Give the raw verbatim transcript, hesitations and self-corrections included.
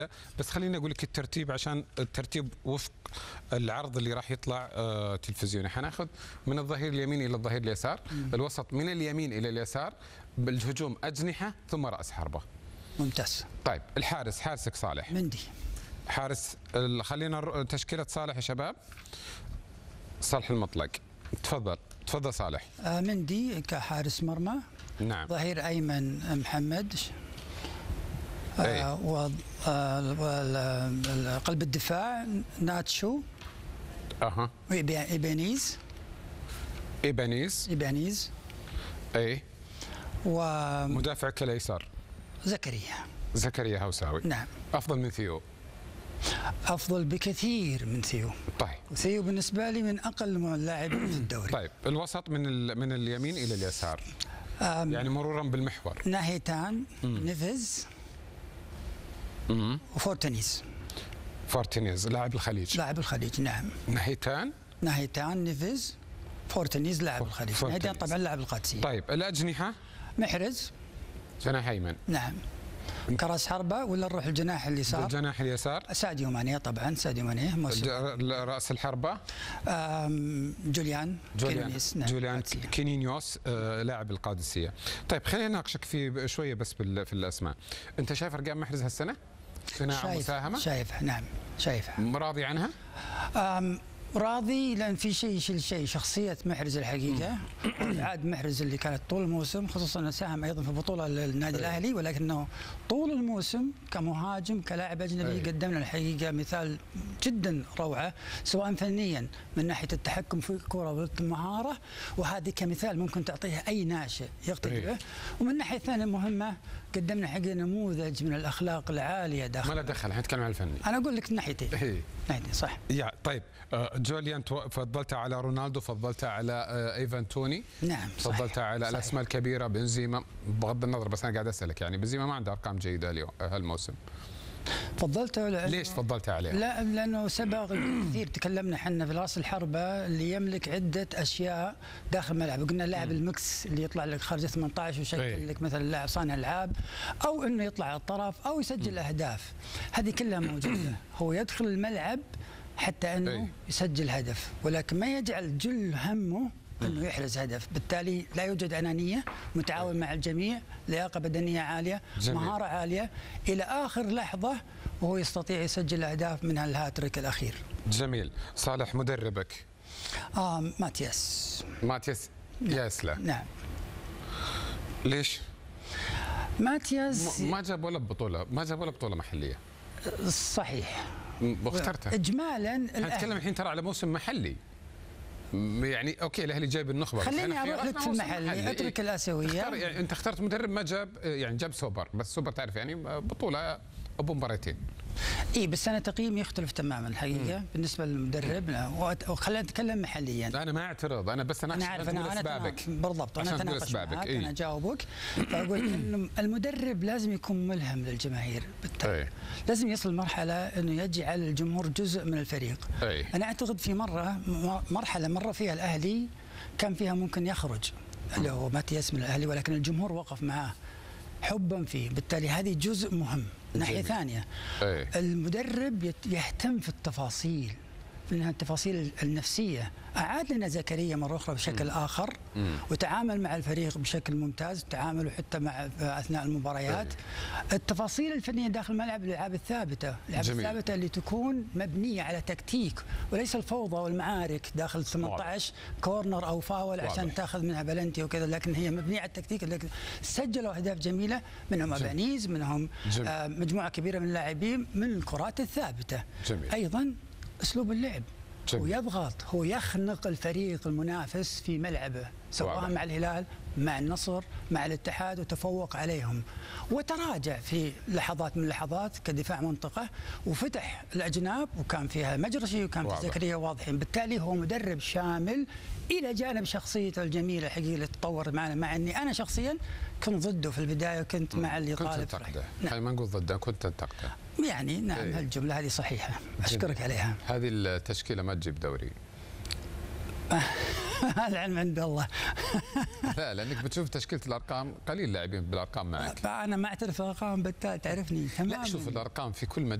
بس خليني اقول لك الترتيب عشان الترتيب وفق العرض اللي راح يطلع آه تلفزيوني. حناخذ من الظهير اليمين الى الظهير اليسار، الوسط من اليمين الى اليسار، بالهجوم اجنحه ثم راس حربه. ممتاز. طيب الحارس، حارسك صالح. مندي. حارس خلينا تشكيله صالح يا شباب. صالح المطلق. تفضل تفضل صالح. آه مندي كحارس مرمى. نعم. ظهير ايمن محمد. أي. آه وقلب الدفاع ناتشو. اها. ايبانيز. ايبانيز. ايبانيز. اي. ومدافعك اليسار زكريا. زكريا هوساوي. نعم. افضل من ثيو. افضل بكثير من ثيو. طيب. ثيو بالنسبه لي من اقل اللاعبين في الدوري. طيب الوسط من ال... من اليمين الى اليسار. يعني مرورا بالمحور. ناهيتان. مم. نيفز. امم وفورتينيز. فورتينيز لاعب الخليج. لاعب الخليج نعم. ناهيتان. ناهيتان نيفز. فورتينيز لاعب الخليج. ناهيتان طبعا لاعب القادسيه. طيب الاجنحه. محرز. جناح ايمن. نعم. كراس حربه ولا نروح الجناح اليسار؟ الجناح اليسار. ساديو ماني طبعا ساديو ماني. راس الحربه. جوليان. جوليان كينينيوس. نعم. جوليان كينينيوس آه لاعب القادسيه. طيب خلينا نناقشك في شويه بس في الاسماء. انت شايف ارقام محرز هالسنه؟ صناعه مساهمه؟ شايفها نعم شايفها. راضي عنها؟ راضي لان في شيء يشيل شيء. شخصيه محرز الحقيقه عاد محرز اللي كانت طول الموسم، خصوصا انه ساهم ايضا في بطوله للنادي الاهلي، ولكنه طول الموسم كمهاجم كلاعب اجنبي قدم لنا الحقيقه مثال جدا روعه، سواء فنيا من ناحيه التحكم في الكره والمهاره، وهذه كمثال ممكن تعطيها اي ناشئ يقتدي به. ومن الناحيه الثانيه المهمه قدمنا حقيقه نموذج من الاخلاق العاليه داخل. ما له دخل، احنا نتكلم عن الفني. انا اقول لك ناحيتين. ناحيتين صح. يا طيب جوليان فضلتها على رونالدو، فضلتها على ايفان توني. نعم صحيح. فضلتها على صحيح. الاسماء الكبيره بنزيما، بغض النظر بس انا قاعد اسالك يعني بنزيما ما عنده ارقام جيده اليوم هالموسم. فضلته ليش فضلته عليه؟ لا لانه سبق كثير تكلمنا احنا في راس الحربه اللي يملك عده اشياء داخل الملعب، قلنا اللاعب المكس اللي يطلع لك خارج ثمانية عشر ويشكل ايه؟ لك مثلا لاعب صانع العاب، او انه يطلع على الطرف او يسجل اهداف، هذه كلها موجوده. هو يدخل الملعب حتى انه ايه؟ يسجل هدف، ولكن ما يجعل جل همه انه يحرز هدف، بالتالي لا يوجد انانيه، متعاون مع الجميع، لياقه بدنيه عاليه، جميل. مهاره عاليه الى اخر لحظه وهو يستطيع يسجل اهداف منها الهاتريك الاخير. جميل. صالح مدربك؟ آه ماتياس. ماتياس ياسلا. نعم. ليش؟ ماتياس ما جاب ولا بطوله، ما جاب ولا بطوله محليه. صحيح. واخترتها. اجمالا نتكلم الحين ترى على موسم محلي. يعني اوكي الاهلي جايب النخبه، خليني اروح لك في المحلي، اترك إيه؟ الاسيويه. يعني انت اخترت مدرب ما جاب، يعني جاب سوبر، بس سوبر تعرف يعني بطوله ابو مباراتين. اي بس انا تقييمي يختلف تماما الحقيقه مم. بالنسبه للمدرب. وخلينا نتكلم محليا. انا ما اعترض، انا بس انا عارف انا اسبابك. بالضبط انا اتناقش معك. إيه؟ انا اجاوبك فاقول انه المدرب لازم يكون ملهم للجماهير، بالتالي إيه؟ لازم يصل مرحله انه يجعل الجمهور جزء من الفريق. إيه؟ انا اعتقد في مره مرحله مر فيها الاهلي كان فيها ممكن يخرج اللي هو ماتياس من الاهلي، ولكن الجمهور وقف معاه حبا فيه، بالتالي هذه جزء مهم. ناحية ثانية أي. المدرب يهتم في التفاصيل، في التفاصيل النفسية. أعاد لنا زكريا مرة أخرى بشكل م. آخر م. وتعامل مع الفريق بشكل ممتاز، تعاملوا حتى مع أثناء المباريات. أي. التفاصيل الفنية داخل الملعب، الألعاب الثابتة، الألعاب الثابتة اللي تكون مبنية على تكتيك وليس الفوضى والمعارك داخل ثمانية عشر كورنر أو فاول واضح. عشان تاخذ منها بلنتي وكذا، لكن هي مبنية على التكتيك. لكن سجلوا أهداف جميلة، منهم أبانيز، منهم آه مجموعة كبيرة من اللاعبين من الكرات الثابتة. جميل. أيضا أسلوب اللعب، جميل. هو يضغط، هو يخنق الفريق المنافس في ملعبه، سواء واضح. مع الهلال، مع النصر، مع الاتحاد، وتفوق عليهم، وتراجع في لحظات من اللحظات كدفاع منطقه وفتح الاجناب، وكان فيها مجرشي وكان في زكريا واضحين. بالتالي هو مدرب شامل الى جانب شخصيته الجميله الحقيقه اللي تطور معنا، مع اني انا شخصيا كنت ضده في البدايه وكنت مع اللي طالب. كنت تنتقده. نعم. ما نقول ضده، كنت تنتقده. يعني نعم ايه. هالجمله هذه صحيحه، اشكرك عليها. هذه التشكيله ما تجيب دوري. العلم عند الله. لا لانك بتشوف تشكيله الارقام قليل لاعبين بالارقام معك. انا ما اعترف بالارقام، بالتالي تعرفني تماما. لا شوف الارقام في كل مجال